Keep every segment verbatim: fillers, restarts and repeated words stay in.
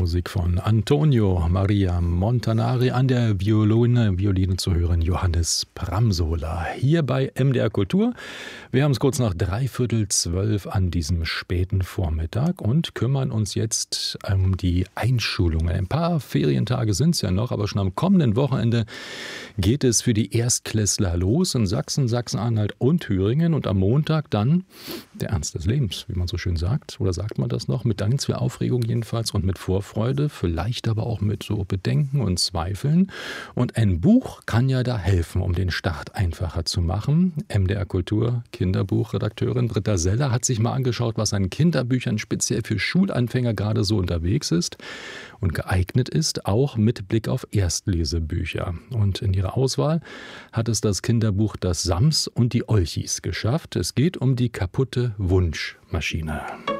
Musik von Antonio Maria Montanari, an der Violine, Violine zu hören Johannes Pramsola. Hier bei M D R Kultur. Wir haben es kurz nach dreiviertel zwölf an diesem späten Vormittag und kümmern uns jetzt um die Einschulungen. Ein paar Ferientage sind es ja noch, aber schon am kommenden Wochenende geht es für die Erstklässler los in Sachsen, Sachsen-Anhalt und Thüringen. Und am Montag dann der Ernst des Lebens, wie man so schön sagt. Oder sagt man das noch? Mit ganz viel Aufregung jedenfalls und mit Vorfreude, vielleicht aber auch mit so Bedenken und Zweifeln. Und ein Buch kann ja da helfen, um den Start einfacher zu machen. M D R Kultur Kinderbuchredakteurin Britta Seller hat sich mal angeschaut, was an Kinderbüchern speziell für Schulanfänger gerade so unterwegs ist und geeignet ist, auch mit Blick auf Erstlesebücher. Und in ihrer Auswahl hat es das Kinderbuch Das Sams und die Olchis geschafft. Es geht um die kaputte Wunschmaschine.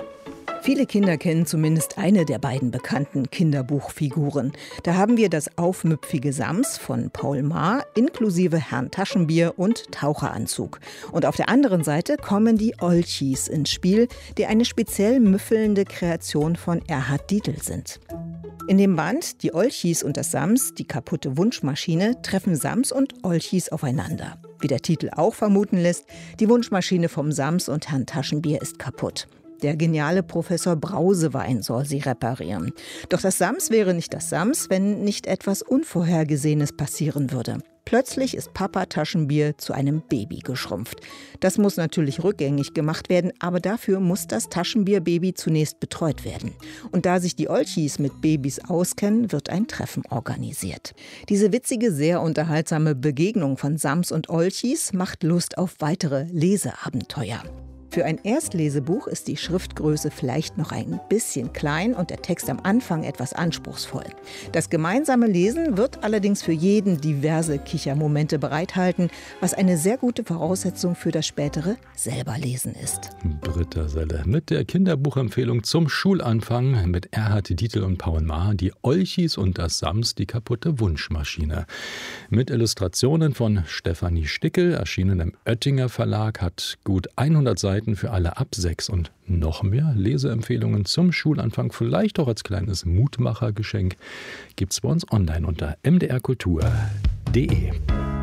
Viele Kinder kennen zumindest eine der beiden bekannten Kinderbuchfiguren. Da haben wir das aufmüpfige Sams von Paul Maar inklusive Herrn Taschenbier und Taucheranzug. Und auf der anderen Seite kommen die Olchis ins Spiel, die eine speziell müffelnde Kreation von Erhard Dietl sind. In dem Band Die Olchis und das Sams, die kaputte Wunschmaschine, treffen Sams und Olchis aufeinander. Wie der Titel auch vermuten lässt, die Wunschmaschine vom Sams und Herrn Taschenbier ist kaputt. Der geniale Professor Brausewein soll sie reparieren. Doch das Sams wäre nicht das Sams, wenn nicht etwas Unvorhergesehenes passieren würde. Plötzlich ist Papa Taschenbier zu einem Baby geschrumpft. Das muss natürlich rückgängig gemacht werden, aber dafür muss das Taschenbier-Baby zunächst betreut werden. Und da sich die Olchis mit Babys auskennen, wird ein Treffen organisiert. Diese witzige, sehr unterhaltsame Begegnung von Sams und Olchis macht Lust auf weitere Leseabenteuer. Für ein Erstlesebuch ist die Schriftgröße vielleicht noch ein bisschen klein und der Text am Anfang etwas anspruchsvoll. Das gemeinsame Lesen wird allerdings für jeden diverse Kichermomente bereithalten, was eine sehr gute Voraussetzung für das spätere Selberlesen ist. Britta Selle mit der Kinderbuchempfehlung zum Schulanfang mit Erhard Dietl und Paul Maar, die Olchis und das Sams, die kaputte Wunschmaschine. Mit Illustrationen von Stefanie Stickel, erschienen im Oettinger Verlag, hat gut hundert Seiten für alle ab sechs und noch mehr Leseempfehlungen zum Schulanfang, vielleicht auch als kleines Mutmachergeschenk, gibt's bei uns online unter m d r kultur punkt d e.